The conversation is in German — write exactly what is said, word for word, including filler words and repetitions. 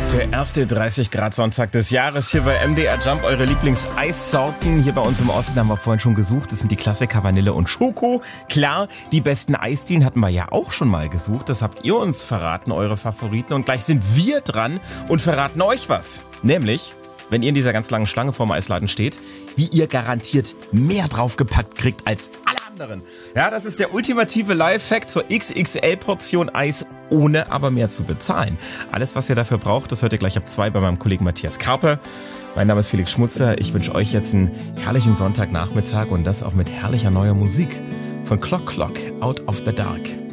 Der erste dreißig Grad Sonntag des Jahres hier bei M D R Jump. Eure Lieblings-Eissorten hier bei uns im Osten haben wir vorhin schon gesucht. Das sind die Klassiker Vanille und Schoko. Klar, die besten Eisdielen hatten wir ja auch schon mal gesucht. Das habt ihr uns verraten, eure Favoriten. Und gleich sind wir dran und verraten euch was. Nämlich, wenn ihr in dieser ganz langen Schlange vorm Eisladen steht, wie ihr garantiert mehr draufgepackt kriegt als alle anderen. Ja, das ist der ultimative Lifehack zur X X L-Portion Eis, ohne aber mehr zu bezahlen. Alles, was ihr dafür braucht, das hört ihr gleich ab zwei bei meinem Kollegen Matthias Karpe. Mein Name ist Felix Schmutzer. Ich wünsche euch jetzt einen herrlichen Sonntagnachmittag und das auch mit herrlicher neuer Musik von Clock Clock, Out of the Dark.